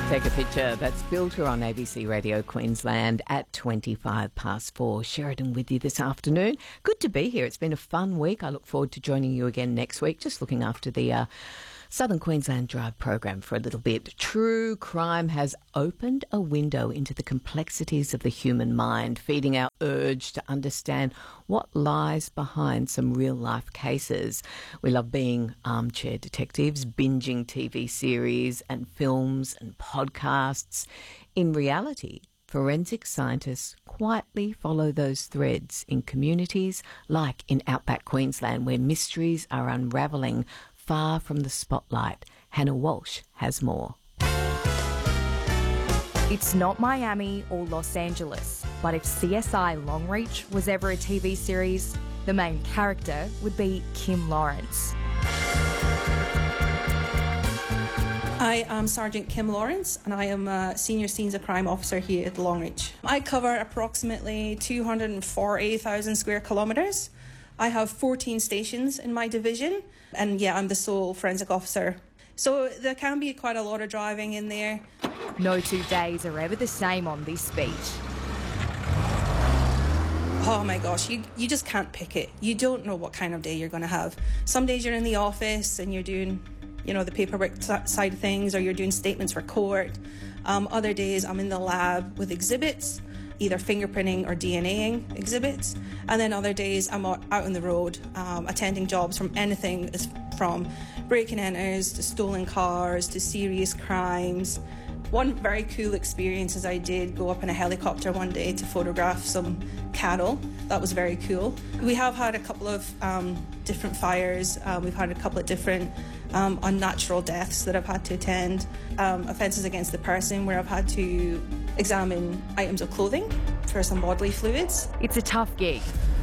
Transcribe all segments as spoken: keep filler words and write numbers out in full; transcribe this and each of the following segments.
Take a Picture. That's Filter on A B C Radio Queensland at twenty-five past four. Sheridan with you this afternoon. Good to be here. It's been a fun week. I look forward to joining you again next week, just looking after the uh, Southern Queensland Drive program for a little bit. True crime has opened a window into the complexities of the human mind, feeding our urge to understand what lies behind some real-life cases. We love being armchair detectives, binging T V series and films and podcasts. In reality, forensic scientists quietly follow those threads in communities like in outback Queensland, where mysteries are unravelling far from the spotlight. Hannah Walsh has more. It's not Miami or Los Angeles, but if C S I Longreach was ever a T V series, the main character would be Kim Lawrence. I am Sergeant Kim Lawrence and I am a Senior Scenes of Crime Officer here at Longreach. I cover approximately two hundred forty thousand square kilometres. I have fourteen stations in my division and yeah, I'm the sole forensic officer. So there can be quite a lot of driving in there. No two days are ever the same on this beach. Oh my gosh, you, you just can't pick it. You don't know what kind of day you're going to have. Some days you're in the office and you're doing, you know, the paperwork side of things, or you're doing statements for court. Um, other days I'm in the lab with exhibits, either fingerprinting or D N A-ing exhibits. And then other days I'm out on the road um, attending jobs from anything from break-and enters to stolen cars to serious crimes. One very cool experience is I did go up in a helicopter one day to photograph some cattle. That was very cool. We have had a couple of um, different fires. Uh, we've had a couple of different um, unnatural deaths that I've had to attend. Um, offences against the person where I've had to examine items of clothing for some bodily fluids. It's a tough gig.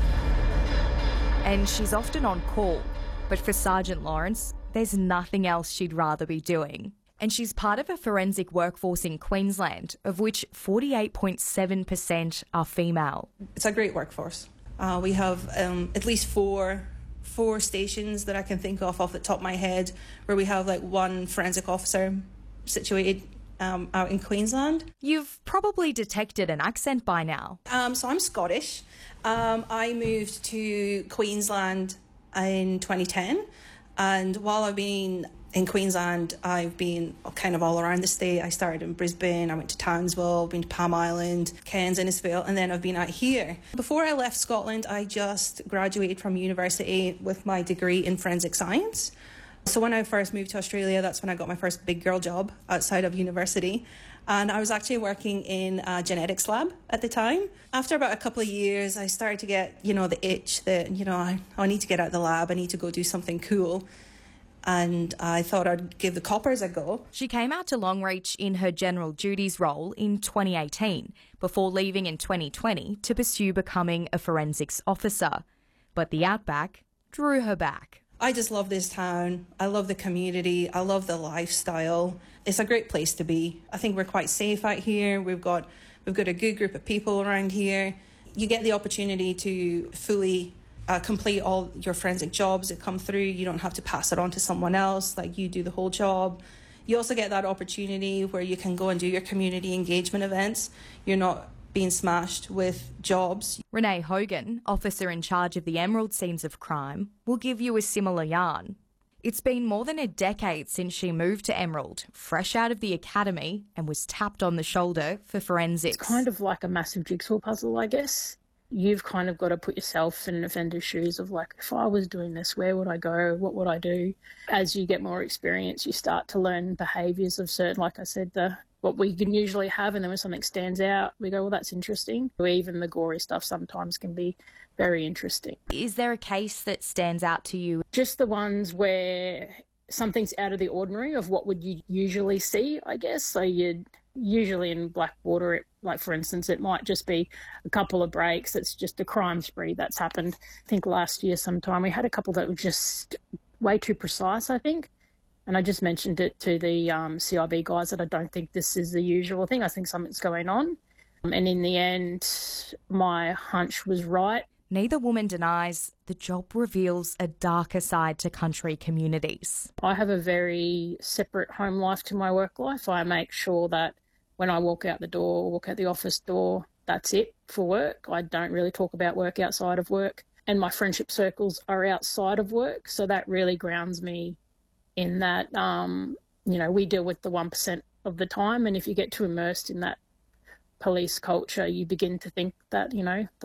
And she's often on call. But for Sergeant Lawrence, there's nothing else she'd rather be doing. And she's part of a forensic workforce in Queensland, of which forty-eight point seven percent are female. It's a great workforce. Uh, we have um, at least four four stations that I can think of off the top of my head where we have like one forensic officer situated um, out in Queensland. You've probably detected an accent by now. Um, so I'm Scottish. Um, I moved to Queensland in twenty ten, and while I've been in Queensland, I've been kind of all around the state. I started in Brisbane, I went to Townsville, been to Palm Island, Cairns, Innisfail, and then I've been out here. Before I left Scotland, I just graduated from university with my degree in forensic science. So when I first moved to Australia, that's when I got my first big girl job outside of university. And I was actually working in a genetics lab at the time. After about a couple of years, I started to get, you know, the itch that, you know, I, I need to get out of the lab, I need to go do something cool. And I thought I'd give the coppers a go. She came out to Longreach in her general duties role in twenty eighteen, before leaving in twenty twenty to pursue becoming a forensics officer. But the outback drew her back. I just love this town. I love the community. I love the lifestyle. It's a great place to be. I think we're quite safe out here. We've got we've got a good group of people around here. You get the opportunity to fully Uh, complete all your forensic jobs that come through. You don't have to pass it on to someone else, like you do the whole job. You also get that opportunity where you can go and do your community engagement events. You're not being smashed with jobs. Renee Hogan, officer in charge of the Emerald Scenes of Crime, will give you a similar yarn. It's been more than a decade since she moved to Emerald, fresh out of the academy, and was tapped on the shoulder for forensics. It's kind of like a massive jigsaw puzzle, I guess. You've kind of got to put yourself in an offender's shoes of like, if I was doing this, where would I go? What would I do? As you get more experience, you start to learn behaviours of certain, like I said, the what we can usually have, and then when something stands out, we go, well, that's interesting. Even the gory stuff sometimes can be very interesting. Is there a case that stands out to you? Just the ones where something's out of the ordinary of what would you usually see, I guess. So you'd usually in Blackwater, it, like for instance, it might just be a couple of breaks. It's just a crime spree that's happened. I think last year sometime we had a couple that were just way too precise, I think. And I just mentioned it to the um, C I B guys that I don't think this is the usual thing. I think something's going on. And in the end, my hunch was right. neither woman denies the job reveals a darker side to country communities. I have a very separate home life to my work life. I make sure that when I walk out the door, walk out the office door, that's it for work. I don't really talk about work outside of work. And my friendship circles are outside of work. So that really grounds me in that, um, you know, we deal with the one percent of the time. And if you get too immersed in that police culture, you begin to think that, you know, the